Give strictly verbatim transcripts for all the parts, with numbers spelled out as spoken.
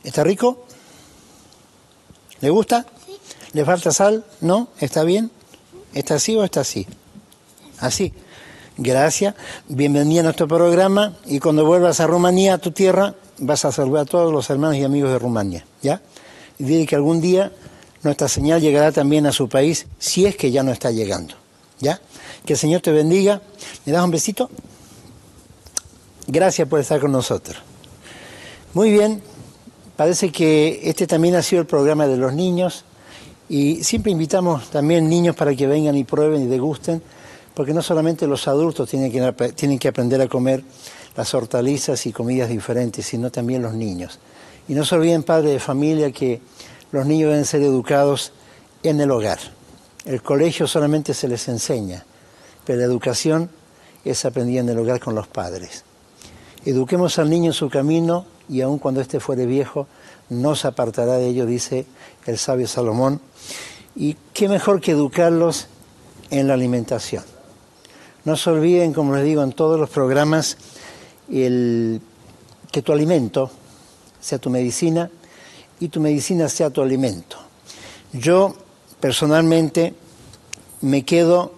¿Está rico? ¿Le gusta? Sí. ¿Le falta sal? ¿No? ¿Está bien? ¿Está así o está así? Así. Gracias. Bienvenida a nuestro programa y cuando vuelvas a Rumanía, a tu tierra, vas a saludar a todos los hermanos y amigos de Rumania, ¿ya? Y dile que algún día nuestra señal llegará también a su país, si es que ya no está llegando, ¿ya? Que el Señor te bendiga. ¿Me das un besito? Gracias por estar con nosotros. Muy bien. Parece que este también ha sido el programa de los niños y siempre invitamos también niños para que vengan y prueben y degusten, porque no solamente los adultos tienen que, tienen que aprender a comer las hortalizas y comidas diferentes, sino también los niños. Y no se olviden, padres de familia, que los niños deben ser educados en el hogar. El colegio solamente se les enseña, pero la educación es aprendida en el hogar con los padres. Eduquemos al niño en su camino y aun cuando éste fuere viejo, no se apartará de ello, dice el sabio Salomón. Y qué mejor que educarlos en la alimentación. No se olviden, como les digo en todos los programas, el, que tu alimento sea tu medicina y tu medicina sea tu alimento. Yo, personalmente, me quedo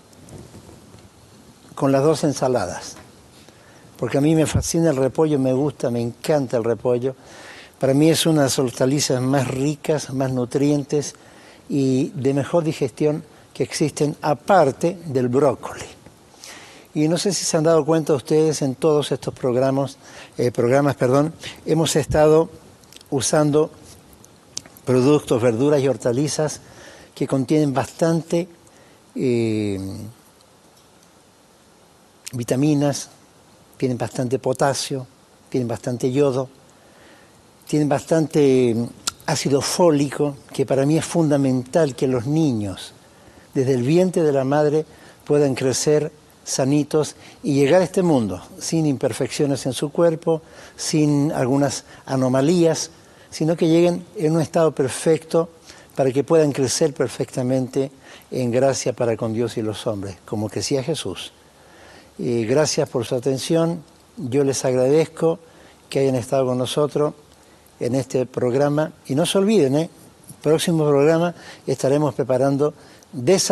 con las dos ensaladas, porque a mí me fascina el repollo, me gusta, me encanta el repollo. Para mí es una de las hortalizas más ricas, más nutrientes y de mejor digestión que existen, aparte del brócoli. Y no sé si se han dado cuenta ustedes, en todos estos programas, eh, programas, perdón, hemos estado usando productos, verduras y hortalizas que contienen bastante eh, vitaminas, tienen bastante potasio, tienen bastante yodo, tienen bastante ácido fólico, que para mí es fundamental que los niños, desde el vientre de la madre, puedan crecer sanitos y llegar a este mundo sin imperfecciones en su cuerpo, sin algunas anomalías, sino que lleguen en un estado perfecto para que puedan crecer perfectamente en gracia para con Dios y los hombres, como que decía Jesús. Y gracias por su atención. Yo les agradezco que hayan estado con nosotros en este programa. Y no se olviden, ¿eh? El próximo programa estaremos preparando desayuno.